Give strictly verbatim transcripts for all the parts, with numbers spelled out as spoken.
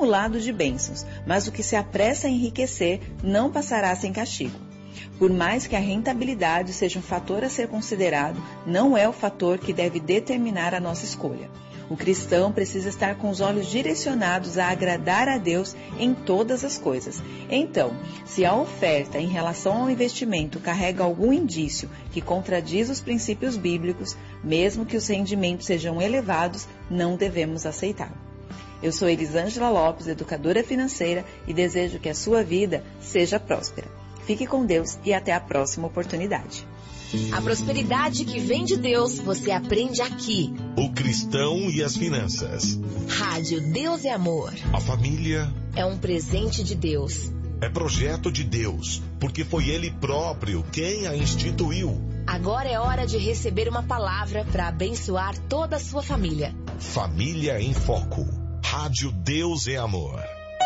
acumulado de bênçãos, mas o que se apressa a enriquecer não passará sem castigo. Por mais que a rentabilidade seja um fator a ser considerado, não é o fator que deve determinar a nossa escolha. O cristão precisa estar com os olhos direcionados a agradar a Deus em todas as coisas. Então, se a oferta em relação ao investimento carrega algum indício que contradiz os princípios bíblicos, mesmo que os rendimentos sejam elevados, não devemos aceitá-lo. Eu sou Elisângela Lopes, educadora financeira, e desejo que a sua vida seja próspera. Fique com Deus e até a próxima oportunidade. A prosperidade que vem de Deus, você aprende aqui. O cristão e as finanças. Rádio Deus é Amor. A família é um presente de Deus. É projeto de Deus, porque foi Ele próprio quem a instituiu. Agora é hora de receber uma palavra para abençoar toda a sua família. Família em Foco. Rádio Deus é Amor.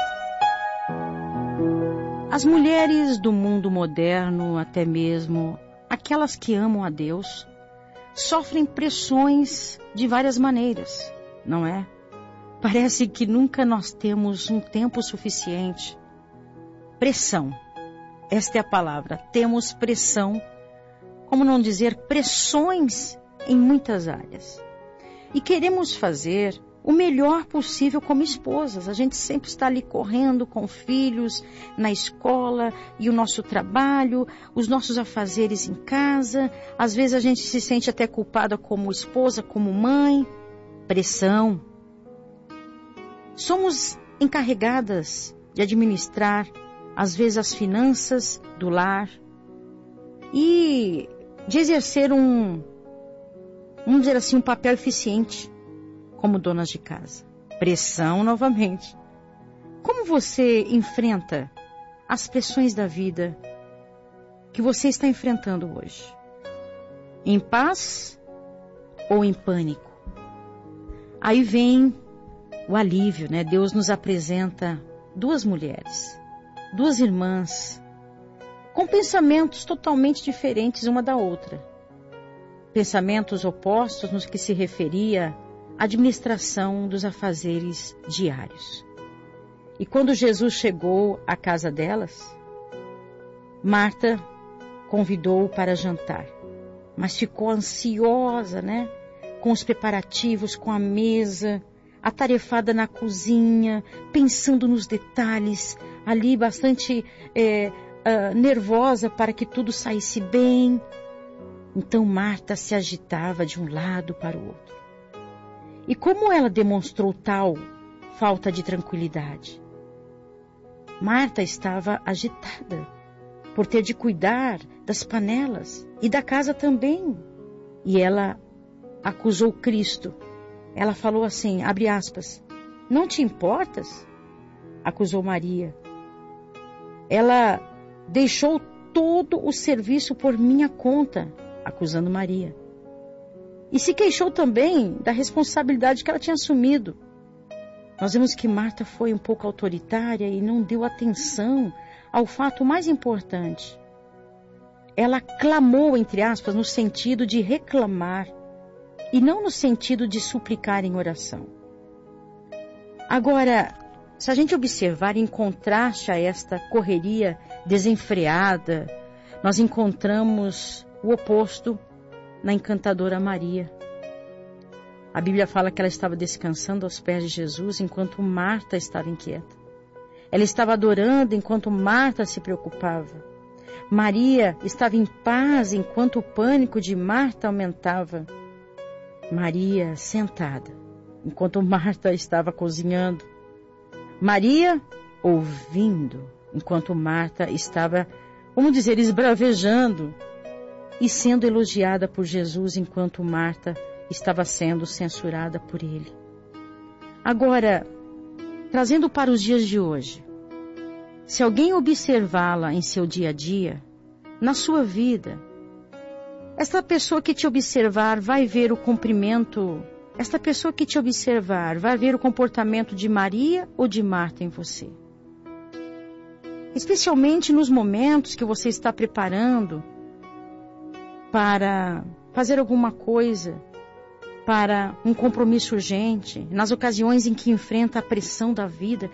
As mulheres do mundo moderno, até mesmo aquelas que amam a Deus, sofrem pressões de várias maneiras, não é? Parece que nunca nós temos um tempo suficiente. Pressão, esta é a palavra. Temos pressão, como não dizer pressões em muitas áreas. E queremos fazer o melhor possível como esposas. A gente sempre está ali correndo com filhos, na escola e o nosso trabalho, os nossos afazeres em casa. Às vezes a gente se sente até culpada como esposa, como mãe. Pressão. Somos encarregadas de administrar, às vezes, as finanças do lar e de exercer um, vamos dizer assim, um papel eficiente como donas de casa. Pressão novamente. Como você enfrenta as pressões da vida que você está enfrentando hoje? Em paz ou em pânico? Aí vem o alívio, né? Deus nos apresenta duas mulheres, duas irmãs, com pensamentos totalmente diferentes uma da outra. Pensamentos opostos no que se referia administração dos afazeres diários. E quando Jesus chegou à casa delas, Marta convidou-o para jantar, mas ficou ansiosa, né? Com os preparativos, com a mesa, atarefada na cozinha, pensando nos detalhes, ali bastante é, uh, nervosa para que tudo saísse bem. Então Marta se agitava de um lado para o outro. E como ela demonstrou tal falta de tranquilidade? Marta estava agitada por ter de cuidar das panelas e da casa também. E ela acusou Cristo. Ela falou assim, abre aspas, não te importas? Acusou Maria. Ela deixou todo o serviço por minha conta, acusando Maria. E se queixou também da responsabilidade que ela tinha assumido. Nós vemos que Marta foi um pouco autoritária e não deu atenção ao fato mais importante. Ela clamou, entre aspas, no sentido de reclamar e não no sentido de suplicar em oração. Agora, se a gente observar em contraste a esta correria desenfreada, nós encontramos o oposto na encantadora Maria. A Bíblia fala que ela estava descansando aos pés de Jesus enquanto Marta estava inquieta. Ela estava adorando enquanto Marta se preocupava. Maria estava em paz enquanto o pânico de Marta aumentava. Maria sentada enquanto Marta estava cozinhando. Maria ouvindo enquanto Marta estava, vamos dizer, esbravejando e sendo elogiada por Jesus enquanto Marta estava sendo censurada por ele. Agora, trazendo para os dias de hoje, se alguém observá-la em seu dia a dia, na sua vida, esta pessoa que te observar vai ver o cumprimento, esta pessoa que te observar vai ver o comportamento de Maria ou de Marta em você. Especialmente nos momentos que você está preparando para fazer alguma coisa, para um compromisso urgente, nas ocasiões em que enfrenta a pressão da vida,